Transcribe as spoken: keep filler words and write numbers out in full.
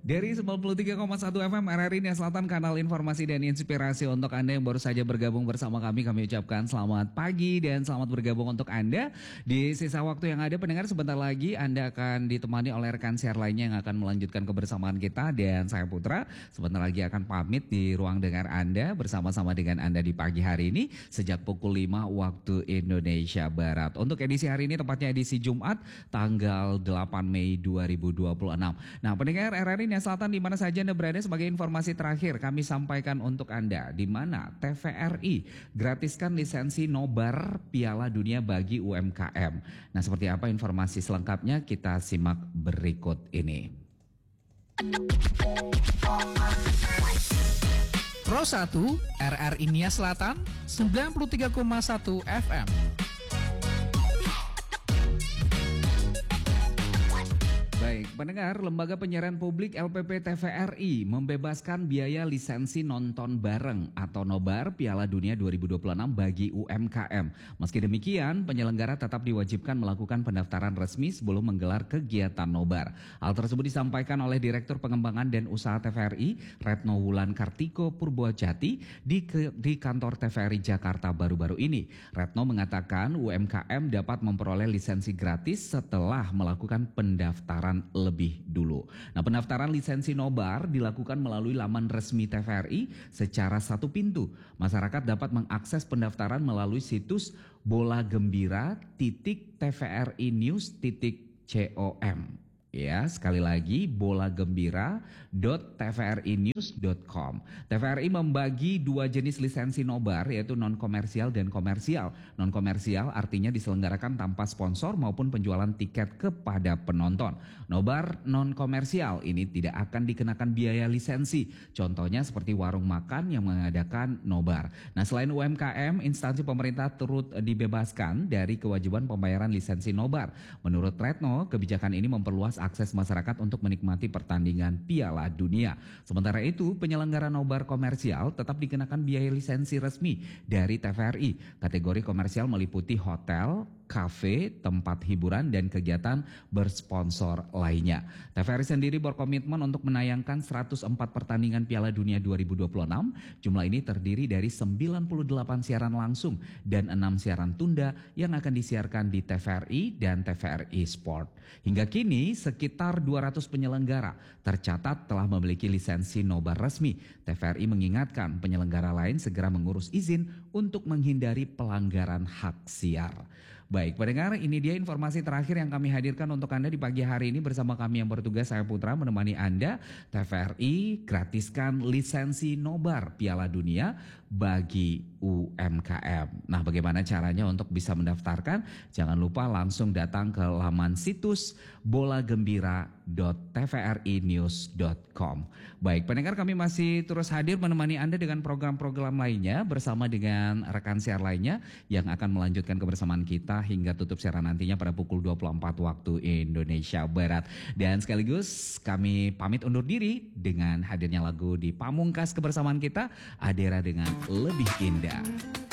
Dari sembilan puluh tiga koma satu F M R R I Nia Selatan, kanal informasi dan inspirasi untuk Anda yang baru saja bergabung bersama kami. Kami ucapkan selamat pagi dan selamat bergabung untuk Anda. Di sisa waktu yang ada, pendengar, sebentar lagi Anda akan ditemani oleh rekan siar lainnya yang akan melanjutkan kebersamaan kita. Dan saya Putra sebentar lagi akan pamit di ruang dengar Anda bersama-sama dengan Anda di pagi hari ini sejak pukul lima waktu Indonesia Barat. Untuk edisi hari ini, tepatnya edisi Jumat tanggal delapan Mei dua ribu dua puluh enam. Nah, pendengar R R I Nia Selatan di mana saja Anda berada, sebagai informasi terakhir kami sampaikan untuk Anda di mana T V R I gratiskan lisensi nobar Piala Dunia bagi U M K M. Nah, seperti apa informasi selengkapnya kita simak berikut ini. Pro satu R R I Nia Selatan sembilan puluh tiga koma satu F M. Baik, pendengar, Lembaga Penyiaran Publik L P P T V R I membebaskan biaya lisensi nonton bareng atau nobar Piala Dunia dua ribu dua puluh enam bagi U M K M. Meski demikian, penyelenggara tetap diwajibkan melakukan pendaftaran resmi sebelum menggelar kegiatan nobar. Hal tersebut disampaikan oleh Direktur Pengembangan dan Usaha T V R I, Retno Wulan Kartiko Purwojati, di, ke, di kantor T V R I Jakarta baru-baru ini. Retno mengatakan U M K M dapat memperoleh lisensi gratis setelah melakukan pendaftaran lebih dulu. Nah, pendaftaran lisensi nobar dilakukan melalui laman resmi T V R I secara satu pintu. Masyarakat dapat mengakses pendaftaran melalui situs bolagembira titik tvrinews titik com. Ya, sekali lagi bolagembira titik tvrinews titik com. T V R I membagi dua jenis lisensi nobar, yaitu non komersial dan komersial. Non komersial artinya diselenggarakan tanpa sponsor maupun penjualan tiket kepada penonton. Nobar non komersial ini tidak akan dikenakan biaya lisensi. Contohnya seperti warung makan yang mengadakan nobar. Nah, selain U M K M, instansi pemerintah turut dibebaskan dari kewajiban pembayaran lisensi nobar. Menurut Retno, kebijakan ini memperluas akses masyarakat untuk menikmati pertandingan Piala Dunia. Sementara itu, penyelenggara nobar komersial tetap dikenakan biaya lisensi resmi dari T V R I. Kategori komersial meliputi hotel, kafe, tempat hiburan, dan kegiatan bersponsor lainnya. T V R I sendiri berkomitmen untuk menayangkan seratus empat pertandingan Piala Dunia dua ribu dua puluh enam. Jumlah ini terdiri dari sembilan puluh delapan siaran langsung dan enam siaran tunda yang akan disiarkan di T V R I dan T V R I Sport. Hingga kini, sekitar dua ratus penyelenggara tercatat telah memiliki lisensi nobar resmi. T V R I mengingatkan penyelenggara lain segera mengurus izin untuk menghindari pelanggaran hak siar. Baik, pendengar, ini dia informasi terakhir yang kami hadirkan untuk Anda di pagi hari ini bersama kami yang bertugas, saya Putra, menemani Anda. T V R I gratiskan lisensi nobar Piala Dunia bagi U M K M. Nah, bagaimana caranya untuk bisa mendaftarkan? Jangan lupa langsung datang ke laman situs bolagembira titik tvrinews titik com. Baik, pendengar, kami masih terus hadir menemani Anda dengan program-program lainnya bersama dengan rekan siar lainnya yang akan melanjutkan kebersamaan kita hingga tutup siaran nantinya pada pukul dua puluh empat waktu Indonesia Barat. Dan sekaligus kami pamit undur diri dengan hadirnya lagu di pamungkas kebersamaan kita, Adera dengan Lebih Indah.